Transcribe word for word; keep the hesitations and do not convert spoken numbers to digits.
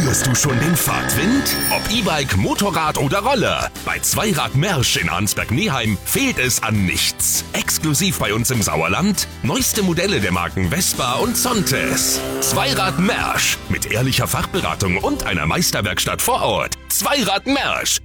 Spürst du schon den Fahrtwind? Ob E-Bike, Motorrad oder Roller, bei Zweirad Mersch in Arnsberg-Neheim fehlt es an nichts. Exklusiv bei uns im Sauerland neueste Modelle der Marken Vespa und Zontes. Zweirad Mersch mit ehrlicher Fachberatung und einer Meisterwerkstatt vor Ort. Zweirad Mersch,